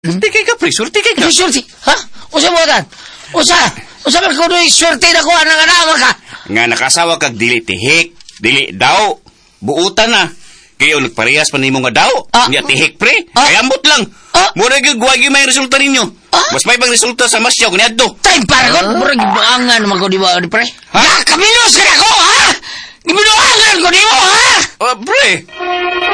Surti kay ka, pre. Surti kay ka. Surti? Ha? Usa mo tan? Usa man ko do'y surti na ko anang anak ka? Nga nakasawa kag dili tihik, dili daw. Buutan na. Kayo nagparehas pa nimo nga daw. Nga tihik, pre. Kayambot lang. Mura gyud guwag yung may resulta ninyo. Mas may pang resulta sa masyaw kaniadto. Time paragon, mura gibangan man ko di ba, pre? Ha? Kamilos ka na ko, ha? Gibinuangan ko di mo, ha? Pre.